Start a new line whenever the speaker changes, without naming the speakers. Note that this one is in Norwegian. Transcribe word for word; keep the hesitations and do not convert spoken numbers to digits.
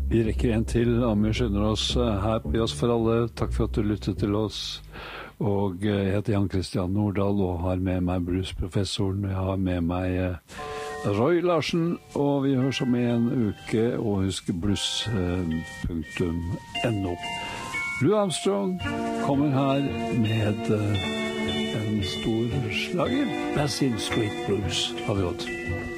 Vi rekker en til, og vi skjønner oss her på Jazz for alle. Takk for at du lyttet til oss. Og jeg heter Jan Christian Nordahl og har med meg Blues-professoren. Jeg har med meg Roy Larsen, og vi høres om en uke, og husk blues punktum no. Louis Armstrong kommer her med en stor slager. Basin Street Blues har vi gått.